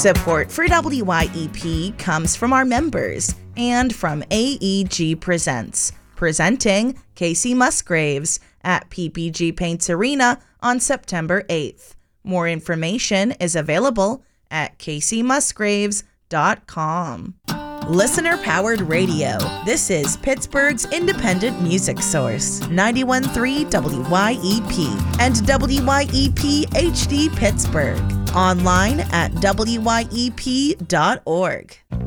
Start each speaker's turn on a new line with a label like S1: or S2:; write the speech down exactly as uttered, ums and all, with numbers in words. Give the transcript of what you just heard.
S1: Support for W Y E P comes from our members and from A E G Presents, presenting Casey Musgraves at P P G Paints Arena on September eighth. More information is available at casey musgraves dot com. Listener-powered radio. This is Pittsburgh's independent music source, ninety-one point three W Y E P and W Y E P H D Pittsburgh. Online at W Y E P dot org.